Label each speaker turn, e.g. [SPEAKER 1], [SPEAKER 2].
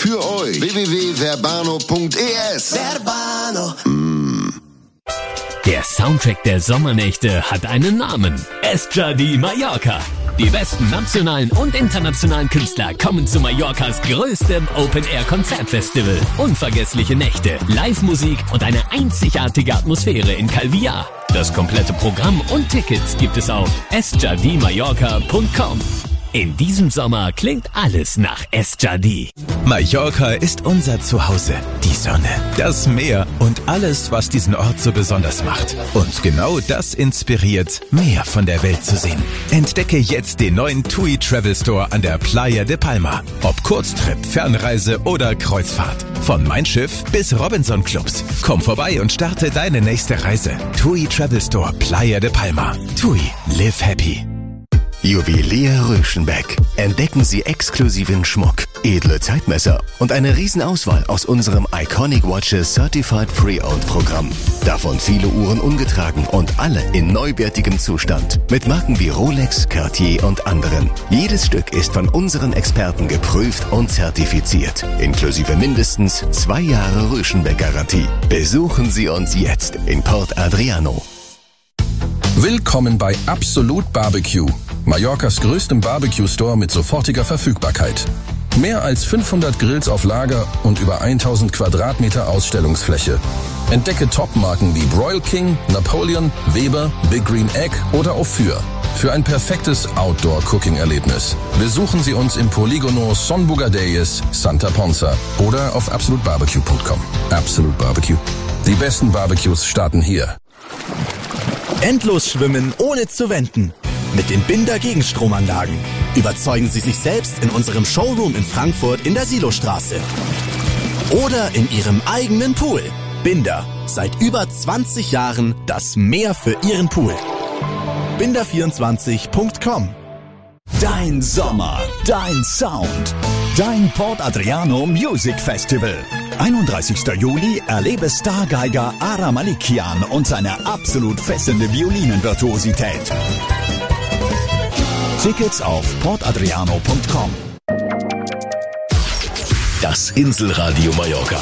[SPEAKER 1] für euch. www.verbano.es.
[SPEAKER 2] Verbano.
[SPEAKER 3] Der Soundtrack der Sommernächte hat einen Namen. Esjadi Mallorca. Die besten nationalen und internationalen Künstler kommen zu Mallorcas größtem Open-Air-Konzertfestival. Unvergessliche Nächte, Live-Musik und eine einzigartige Atmosphäre in Calvillar. Das komplette Programm und Tickets gibt es auf esjadimallorca.com. In diesem Sommer klingt alles nach Esjadi.
[SPEAKER 4] Mallorca ist unser Zuhause. Die Sonne, das Meer und alles, was diesen Ort so besonders macht. Und genau das inspiriert, mehr von der Welt zu sehen. Entdecke jetzt den neuen TUI Travel Store an der Playa de Palma. Ob Kurztrip, Fernreise oder Kreuzfahrt. Von Mein Schiff bis Robinson Clubs. Komm vorbei und starte deine nächste Reise. TUI Travel Store Playa de Palma. TUI, live happy.
[SPEAKER 5] Juwelier Röschenbeck. Entdecken Sie exklusiven Schmuck, edle Zeitmesser und eine Riesenauswahl aus unserem Iconic Watches Certified Pre-Owned Programm. Davon viele Uhren ungetragen und alle in neuwertigem Zustand. Mit Marken wie Rolex, Cartier und anderen. Jedes Stück ist von unseren Experten geprüft und zertifiziert. Inklusive mindestens 2 Jahre Röschenbeck-Garantie. Besuchen Sie uns jetzt in Port Adriano.
[SPEAKER 6] Willkommen bei Absolut Barbecue, Mallorcas größtem Barbecue-Store mit sofortiger Verfügbarkeit. Mehr als 500 Grills auf Lager und über 1000 Quadratmeter Ausstellungsfläche. Entdecke Top-Marken wie Broil King, Napoleon, Weber, Big Green Egg oder Ophir. Für ein perfektes Outdoor-Cooking-Erlebnis. Besuchen Sie uns im Poligono Son Bugadeyes, Santa Ponza oder auf absolutbarbecue.com. Absolut Barbecue. Die besten Barbecues starten hier.
[SPEAKER 7] Endlos schwimmen, ohne zu wenden. Mit den Binder Gegenstromanlagen. Überzeugen Sie sich selbst in unserem Showroom in Frankfurt in der Silostraße. Oder in Ihrem eigenen Pool. Binder. Seit über 20 Jahren das Meer für Ihren Pool. Binder24.com.
[SPEAKER 8] Dein Sommer, dein Sound, dein Port Adriano Music Festival. 31. Juli erlebe Stargeiger Ara Malikian und seine absolut fesselnde Violinenvirtuosität. Tickets auf portadriano.com.
[SPEAKER 5] Das Inselradio Mallorca.